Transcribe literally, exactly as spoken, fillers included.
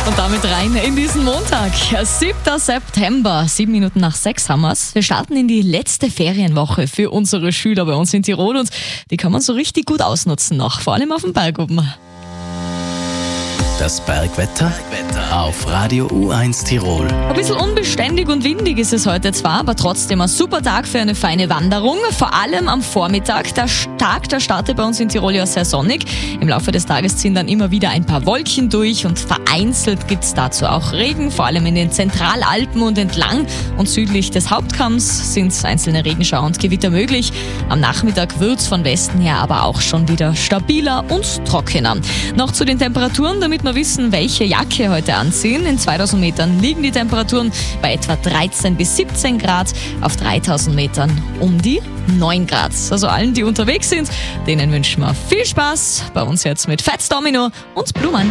Und damit rein in diesen Montag. siebter September, sieben Minuten nach sechs haben wir's. Wir starten in die letzte Ferienwoche für unsere Schüler bei uns in Tirol und die kann man so richtig gut ausnutzen noch, vor allem auf dem Berg oben. Das Bergwetter auf Radio U eins Tirol. Ein bisschen unbeständig und windig ist es heute zwar, aber trotzdem ein super Tag für eine feine Wanderung. Vor allem am Vormittag. Der Tag, der startet bei uns in Tirol ja sehr sonnig. Im Laufe des Tages ziehen dann immer wieder ein paar Wolken durch und vereinzelt gibt es dazu auch Regen, vor allem in den Zentralalpen und entlang und südlich des Hauptkamms sind einzelne Regenschauer und Gewitter möglich. Am Nachmittag wird es von Westen her aber auch schon wieder stabiler und trockener. Noch zu den Temperaturen, damit wir wissen, welche Jacke heute anziehen. In zweitausend Metern liegen die Temperaturen bei etwa dreizehn bis siebzehn Grad, auf dreitausend Metern um die neun Grad. Also allen, die unterwegs sind, denen wünschen wir viel Spaß. Bei uns jetzt mit Fats Domino und Blumen.